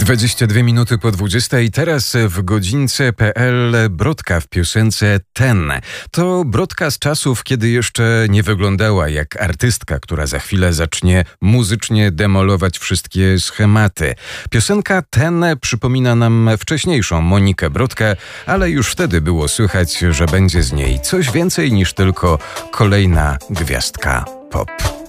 22 minuty po 20 i teraz w godzince.pl Brodka w piosence Ten. To Brodka z czasów, kiedy jeszcze nie wyglądała jak artystka, która za chwilę zacznie muzycznie demolować wszystkie schematy. Piosenka Ten przypomina nam wcześniejszą Monikę Brodkę, ale już wtedy było słychać, że będzie z niej coś więcej niż tylko kolejna gwiazdka pop.